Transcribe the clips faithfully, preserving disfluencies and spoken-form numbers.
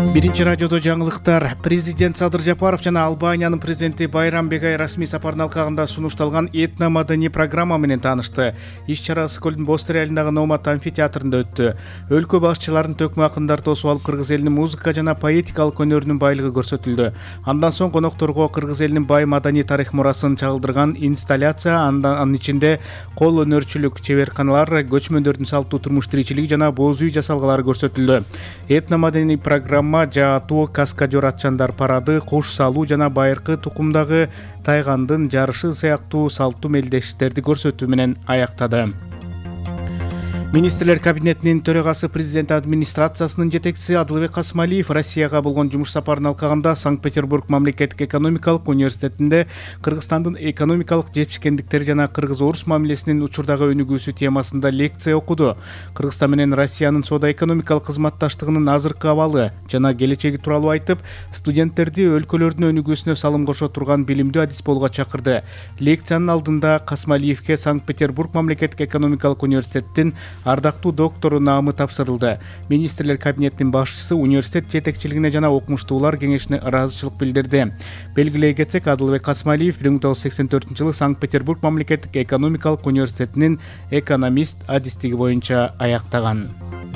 Биринчи радиодо жаңылыктар. Президент Садыр Жапаров жана Албаниянын президенти Байрам Бегай расмий сапардын алкагында сунушталган этно-маданий программа менен таанышты. Иш-чара Ысыкөлдүн Бостер айылындагы Номат амфитеатрында өттү. Өлкө багчыларын төкмө акындарды тосуп алып кыргыз элинин музыка жана поэтикалык өнөрүнүн байлыгы көрсөтүлдү. Андан соң конокторго кыргыз элинин бай маданий тарых мурасын чагылдырган инсталляция, анын ичинде кол өнөрчүлүк чеберканалар, көчмөндөрдүн салттуу турмуш тиричилиги жана боз үй жасалгалары көрсөтүлдү. Этно-маданий программа жаатуу, каскадер атчандар парады, куш салуу жана байыркы тукумдагы тайгандын жарышы сыяктуу салттуу мелдештерди көрсөтүү менен аяктады. Министрлер кабинетинин төрагасы президент администрациясынын жетекчиси Адылбек Касымалиев Россияга болгон жумуш сапарын алкагында Санкт-Петербург мамлекеттик экономикалык университетинде Кыргызстандын экономикалык жетишкендиктери жана кыргыз-орус мамилесинин учурдагы өнүгүүсү темасында лекция окуду. Кыргызстан менен Россиянын соода-экономикалык кызматташтыгынын азыркы абалы жана келечеги тууралуу айтып, студенттерди өлкөлөрдүн өнүгүүсүнө салым кошо турган билимдүү адис болууга чакырды. Лекциянын алдында Касымалиевке Санкт-Петербург мамлекеттик экономикалык университеттин ардактуу доктору наамы тапшырылды. Министрлер кабинетинин башчысы университет жетекчилигине жана окумуштуулар кеңешине ыраазычылык билдирди. Белгилей кетсек, Адылбек Касымалиев бир миң тогуз жүз сексен төртүнчү жылы Санкт-Петербург мамлекеттик экономикалык университетинин экономист адистиги боюнча аяктаган.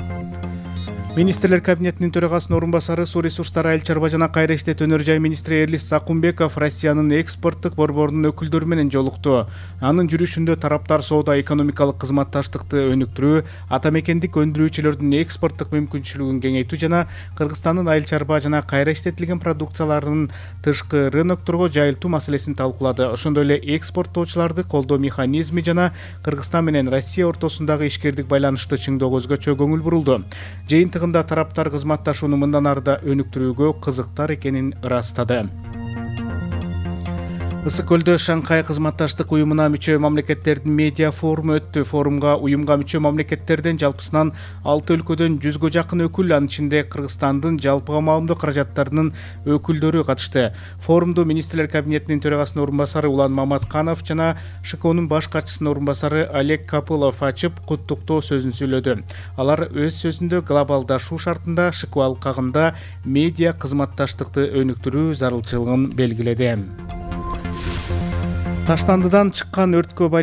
Министрлер кабинетинин төрагасынын орун басары, суу ресурстары, айыл чарба жана кайра иштетүү өнөр жай министри Эрлис Сакунбеков Россиянын экспорттук борборунун өкүлдөрү менен жолукту. Анын жүрүшүндө тараптар соода-экономикалык кызматташтыкты өнүктүрүү, ата мекендик өндүрүүчүлөрдүн экспорттук мүмкүнчүлүгүн кеңейтүү жана Кыргызстандын айыл чарба жана кайра иштетилген продукцияларынын тышкы рынокторго жайылтуу маселесин талкуулады. Ошондой эле экспорттоочуларды колдоо механизми жана Кыргызстан менен Россия ортосундагы ишкердик байланышты чыңдоого өзгөчө көңүл бурулду. Жыйынтыгында тараптар кызматташууну мындан ары да өнүктүрүүгө кызыктар экенин ырастады. Ысыкөлдө Шанхай кызматташтык уюмуна мүчө мамлекеттердин медиа форуму өттү. Форумга уюмга мүчө мамлекеттерден жалпысынан алты өлкөдөн жүзгө жакын өкүл, анын ичинде Кыргызстандын жалпыга маалымдоо каражаттарынын өкүлдөрү катышты. Форумду министрлер кабинетинин төрагасынын орун басары Улан Маматканов жана ШКОнун баш катчысынын орун басары Олег Капылов ачып, куттуктоо сөзүн сүйлөдү. Алар өз сөзүндө глобалдашуу шартында ШКО алкагында медиа кызматташтыкты өнүктүрүү зарылчылыгын белгиледи. Таштандыдан чыккан өрткө